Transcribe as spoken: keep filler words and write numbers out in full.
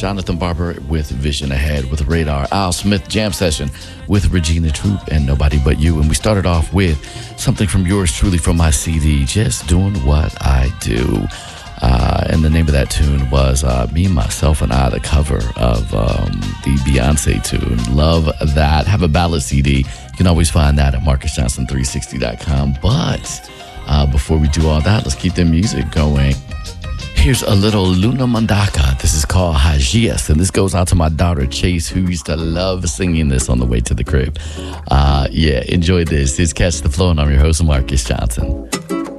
Jonathan Barber with Vision Ahead with Radar. Al Smith Jam Session with Regina Troop and Nobody But You. And we started off with something from yours truly from my C D, Just Doing What I Do. Uh, and the name of that tune was uh, Me, Myself, and I, the cover of um, the Beyonce tune. Love that. Have a ballad C D. You can always find that at Marcus Johnson three sixty dot com. But uh, before we do all that, let's keep the music going. Here's a little Luna Mandaka. This is called Hajias, and this goes out to my daughter Chase, who used to love singing this on the way to the crib. Uh, yeah, enjoy this. It's Catch the Flow, and I'm your host, Marcus Johnson.